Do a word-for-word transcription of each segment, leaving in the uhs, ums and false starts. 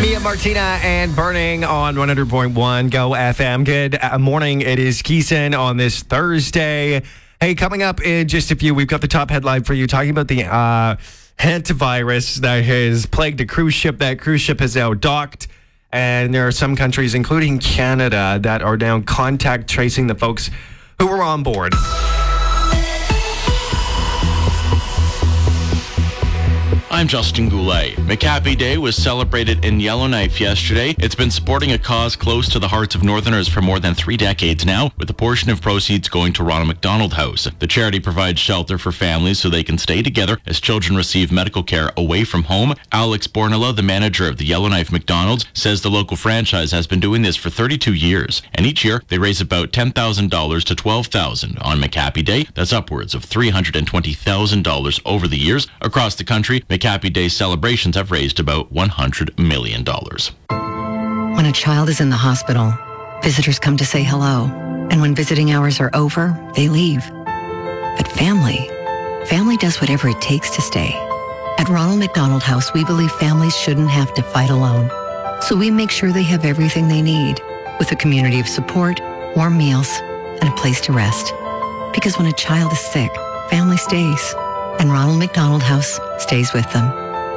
Mia Martina and Burning on one hundred point one Go F M. Good uh, morning. It is Keeson on this Thursday. Hey, coming up in just a few, we've got the top headline for you talking about the uh, hantavirus that has plagued a cruise ship. That cruise ship has now docked, and there are some countries, including Canada, that are now contact tracing the folks who were on board. I'm Justin Goulet. McHappy Day was celebrated in Yellowknife yesterday. It's been supporting a cause close to the hearts of Northerners for more than three decades now, with a portion of proceeds going to Ronald McDonald House. The charity provides shelter for families so they can stay together as children receive medical care away from home. Alex Bornella, the manager of the Yellowknife McDonald's, says the local franchise has been doing this for thirty-two years, and each year they raise about ten thousand dollars to twelve thousand dollars. On McHappy Day, that's upwards of three hundred twenty thousand dollars over the years. Across the country, McHappy Day celebrations have raised about one hundred million dollars. When a child is in the hospital, visitors come to say hello. And when visiting hours are over, they leave. But family, family does whatever it takes to stay. At Ronald McDonald House, we believe families shouldn't have to fight alone. So we make sure they have everything they need, with a community of support, warm meals, and a place to rest. Because when a child is sick, family stays. And Ronald McDonald House stays with them.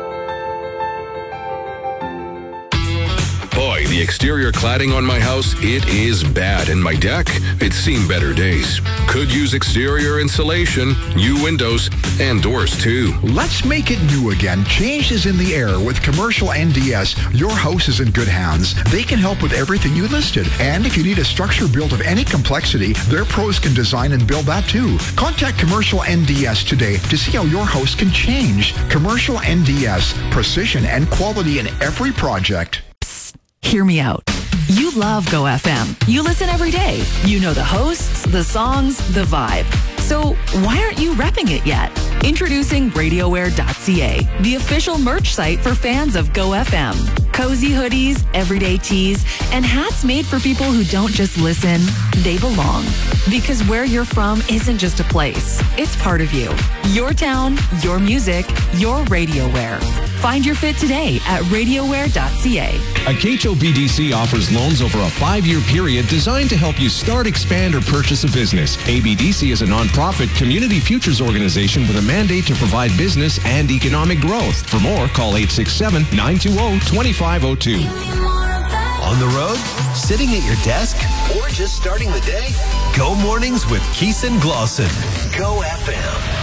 Boy, the exterior cladding on my house, it is bad. And my deck, it's seen better days. Could use exterior insulation, new windows, and doors too. Let's make it new again. Change is in the air. With Commercial N D S, your house is in good hands. They can help with everything you listed. And if you need a structure built of any complexity, their pros can design and build that too. Contact Commercial N D S today to see how your house can change. Commercial N D S, precision and quality in every project. Hear me out. You love Go F M. You listen every day. You know the hosts, the songs, the vibe. So why aren't you repping it yet? Introducing RadioWare dot C A, the official merch site for fans of Go F M. Cozy hoodies, everyday tees, and hats made for people who don't just listen, they belong. Because where you're from isn't just a place, it's part of you. Your town, your music, your RadioWare. Find your fit today at RadioWare dot C A. A K H O B D C offers loans over a five-year period designed to help you start, expand, or purchase a business. A B D C is a nonprofit community futures organization with a mandate to provide business and economic growth. For more, call eight six seven, nine two zero, two five zero two. On the road, sitting at your desk, or just starting the day? Go mornings with Keeson Glosson. Go F M.